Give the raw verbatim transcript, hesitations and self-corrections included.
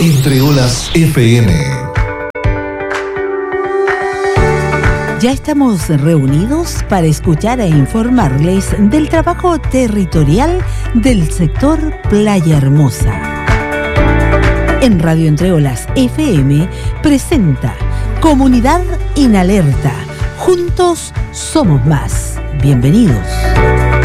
Entre Olas F M. Ya estamos reunidos para escuchar e informarles del trabajo territorial del sector Playa Hermosa. En Radio Entre Olas F M presenta Comunidad en Alerta. Juntos somos más. Bienvenidos.